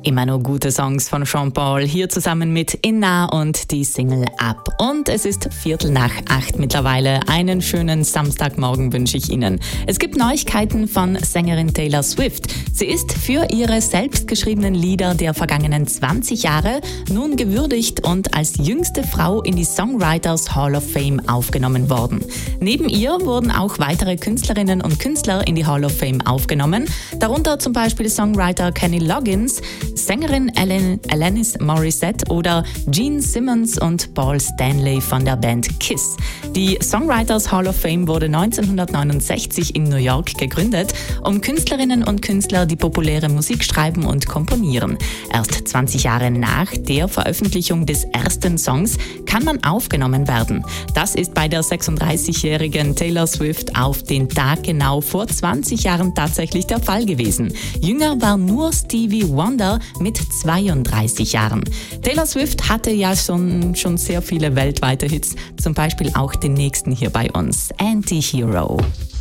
Immer nur gute Songs von Sean Paul, hier zusammen mit Inna und die Single Up. Und es ist 7:45 mittlerweile. Einen schönen Samstagmorgen wünsche ich Ihnen. Es gibt Neuigkeiten von Sängerin Taylor Swift. Sie ist für ihre selbstgeschriebenen Lieder der vergangenen 20 Jahre nun gewürdigt und als jüngste Frau in die Songwriters Hall of Fame aufgenommen worden. Neben ihr wurden auch weitere Künstlerinnen und Künstler in die Hall of Fame aufgenommen, darunter zum Beispiel Songwriter Kenny Loggins, Sängerin Alanis Morissette oder Gene Simmons und Paul Stanley von der Band Kiss. Die Songwriters Hall of Fame wurde 1969 in New York gegründet, um Künstlerinnen und Künstler, die populäre Musik schreiben und komponieren. Erst 20 Jahre nach der Veröffentlichung des ersten Songs kann man aufgenommen werden. Das ist bei der 36-jährigen Taylor Swift auf den Tag genau vor 20 Jahren tatsächlich der Fall gewesen. Jünger war nur Stevie Wonder mit 32 Jahren. Taylor Swift hatte ja schon sehr viele weltweite Hits, zum Beispiel auch den nächsten hier bei uns, Anti-Hero.